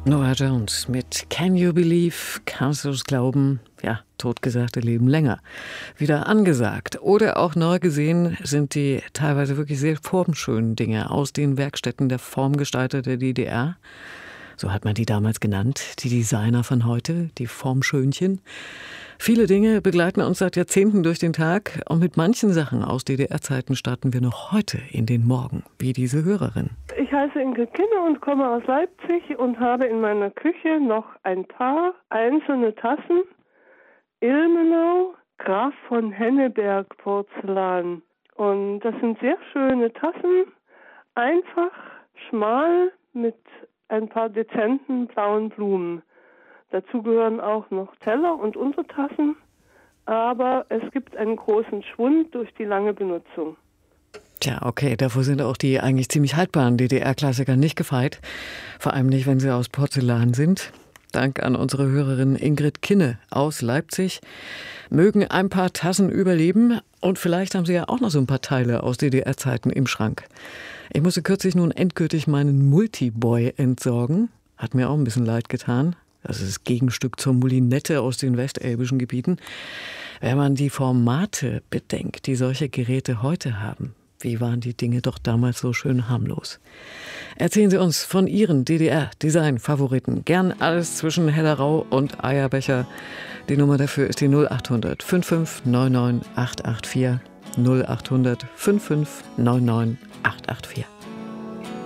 Norah Jones mit Can You Believe? Kannst du es glauben? Ja, totgesagte leben länger. Wieder angesagt oder auch neu gesehen sind die teilweise wirklich sehr formschönen Dinge aus den Werkstätten der Formgestalter der DDR. So hat man die damals genannt, die Designer von heute, die Formschönchen. Viele Dinge begleiten uns seit Jahrzehnten durch den Tag und mit manchen Sachen aus DDR-Zeiten starten wir noch heute in den Morgen, wie diese Hörerin. Ich heiße Ingrid Kinne und komme aus Leipzig und habe in meiner Küche noch ein paar einzelne Tassen. Ilmenau, Graf von Henneberg Porzellan. Und das sind sehr schöne Tassen, einfach, schmal, mit ein paar dezenten blauen Blumen. Dazu gehören auch noch Teller und Untertassen, aber es gibt einen großen Schwund durch die lange Benutzung. Tja, okay, davor sind auch die eigentlich ziemlich haltbaren DDR-Klassiker nicht gefeit. Vor allem nicht, wenn sie aus Porzellan sind. Dank an unsere Hörerin Ingrid Kinne aus Leipzig. Mögen ein paar Tassen überleben und vielleicht haben Sie ja auch noch so ein paar Teile aus DDR-Zeiten im Schrank. Ich musste kürzlich nun endgültig meinen Multiboy entsorgen. Hat mir auch ein bisschen leid getan. Das ist das Gegenstück zur Moulinette aus den westelbischen Gebieten. Wenn man die Formate bedenkt, die solche Geräte heute haben, wie waren die Dinge doch damals so schön harmlos? Erzählen Sie uns von Ihren DDR-Design-Favoriten. Gern alles zwischen Hellerau und Eierbecher. Die Nummer dafür ist die 0800 5599 884. 0800 5599 884.